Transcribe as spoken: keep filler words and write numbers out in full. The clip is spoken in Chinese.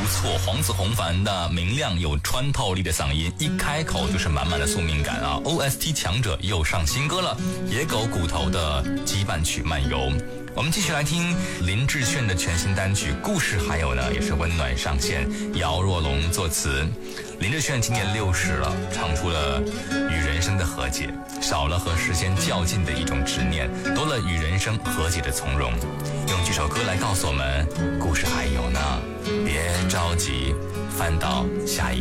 错，黄子弘凡的明亮有穿透力的嗓音，一开口就是满满的宿命感啊 ！O S T 强者又上新歌了，野狗骨头的羁绊曲漫游。我们继续来听林志炫的全新单曲《故事》，还有呢也是温暖上线，姚若龙作词。林志炫今年六十了，唱出了与人生的和解，少了和时间较劲的一种执念，多了与人生和解的从容。用这首歌来告诉我们，故事还有呢，别着急，翻到下一